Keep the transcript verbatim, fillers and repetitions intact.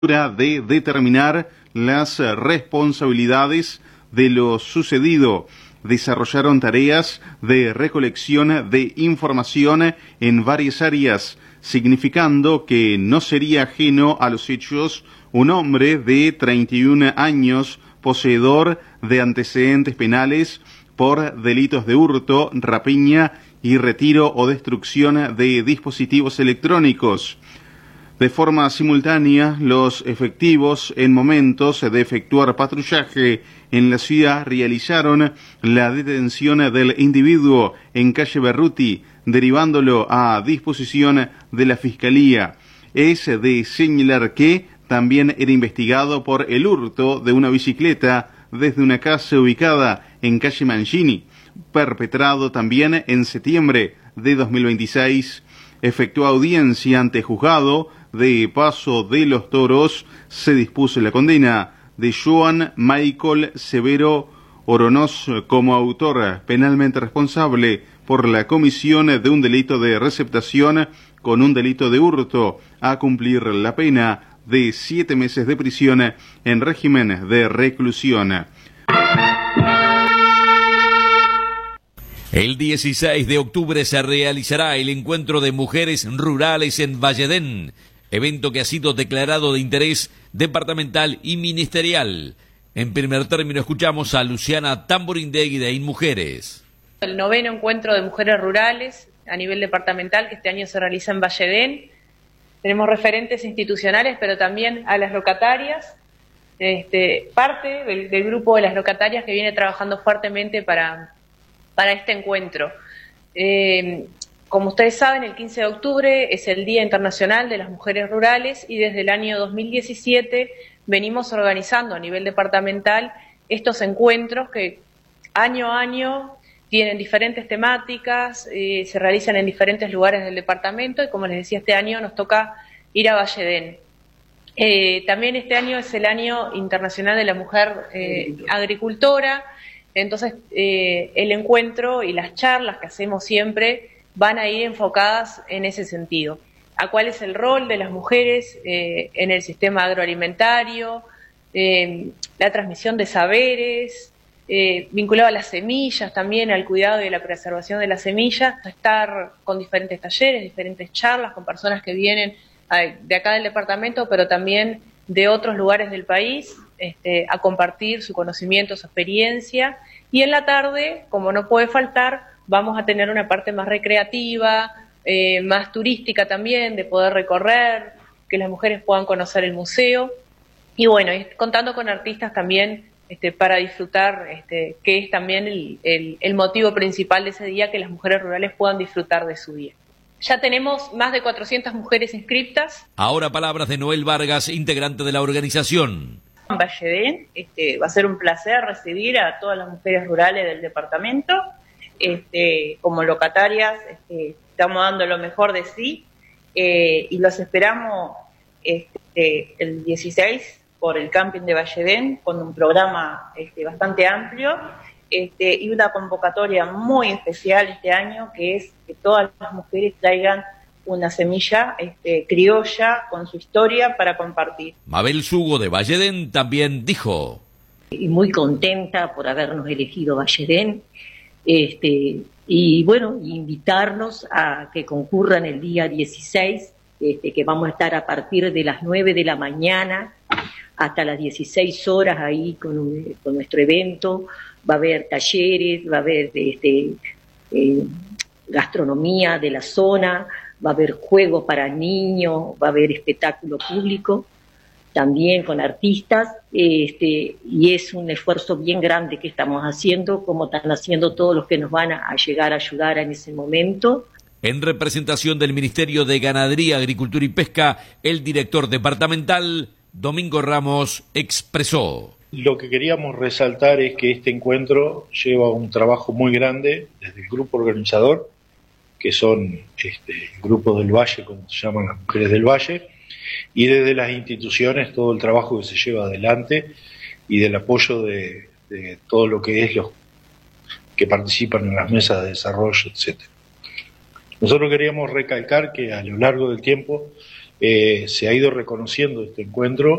de determinar las responsabilidades de lo sucedido. Desarrollaron tareas de recolección de información en varias áreas, significando que no sería ajeno a los hechos un hombre de treinta y un años, poseedor de antecedentes penales por delitos de hurto, rapiña y retiro o destrucción de dispositivos electrónicos. De forma simultánea, los efectivos, en momentos de efectuar patrullaje en la ciudad, realizaron la detención del individuo en calle Berruti, derivándolo a disposición de la Fiscalía. Es de señalar que también era investigado por el hurto de una bicicleta desde una casa ubicada en calle Mancini, perpetrado también en septiembre de dos mil veintiséis. Efectuó audiencia ante juzgado de Paso de los Toros. Se dispuso la condena de Joan Michael Severo Oronoz como autor penalmente responsable por la comisión de un delito de receptación con un delito de hurto, a cumplir la pena de siete meses de prisión en régimen de reclusión. El dieciséis de octubre se realizará el encuentro de mujeres rurales en Valledén, evento que ha sido declarado de interés departamental y ministerial. En primer término escuchamos a Luciana Tamborindegui de InMujeres. El noveno encuentro de mujeres rurales a nivel departamental que este año se realiza en Valledén. Tenemos referentes institucionales, pero también a las locatarias, este, parte del, del grupo de las locatarias que viene trabajando fuertemente para, para este encuentro. Eh, como ustedes saben, el quince de octubre es el Día Internacional de las Mujeres Rurales y desde el año dos mil diecisiete venimos organizando a nivel departamental estos encuentros que año a año tienen diferentes temáticas, eh, se realizan en diferentes lugares del departamento y como les decía, este año nos toca ir a Valledén. Eh, también este año es el Año Internacional de la Mujer eh, Agricultora, entonces eh, el encuentro y las charlas que hacemos siempre van a ir enfocadas en ese sentido. A cuál es el rol de las mujeres eh, en el sistema agroalimentario, eh, la transmisión de saberes, Eh, vinculado a las semillas, también al cuidado y a la preservación de las semillas, estar con diferentes talleres, diferentes charlas con personas que vienen a, de acá del departamento, pero también de otros lugares del país, este, a compartir su conocimiento, su experiencia. Y en la tarde, como no puede faltar, vamos a tener una parte más recreativa, eh, más turística también, de poder recorrer, que las mujeres puedan conocer el museo. Y bueno, y contando con artistas también, Este, para disfrutar, este, que es también el, el, el motivo principal de ese día, que las mujeres rurales puedan disfrutar de su día. Ya tenemos más de cuatrocientas mujeres inscriptas. Ahora palabras de Noel Vargas, integrante de la organización. En Valledén, este, va a ser un placer recibir a todas las mujeres rurales del departamento. Este, como locatarias, este, estamos dando lo mejor de sí eh, y los esperamos este, el dieciséis por el camping de Valledén, con un programa este, bastante amplio este, y una convocatoria muy especial este año, que es que todas las mujeres traigan una semilla este, criolla con su historia para compartir. Mabel Sugo de Valledén también dijo: y muy contenta por habernos elegido Valledén, este, y bueno, invitarlos a que concurran el día dieciséis, este, que vamos a estar a partir de las nueve de la mañana hasta las dieciséis horas ahí con, un, con nuestro evento. Va a haber talleres, va a haber este, eh, gastronomía de la zona, va a haber juegos para niños, va a haber espectáculo público, también con artistas, este, y es un esfuerzo bien grande que estamos haciendo, como están haciendo todos los que nos van a, a llegar a ayudar en ese momento. En representación del Ministerio de Ganadería, Agricultura y Pesca, el director departamental Domingo Ramos expresó: lo que queríamos resaltar es que este encuentro lleva un trabajo muy grande desde el grupo organizador, que son este, el grupo del Valle, como se llaman las mujeres del Valle, y desde las instituciones todo el trabajo que se lleva adelante y del apoyo de, de todo lo que es los que participan en las mesas de desarrollo, etcétera. Nosotros queríamos recalcar que a lo largo del tiempo eh, se ha ido reconociendo este encuentro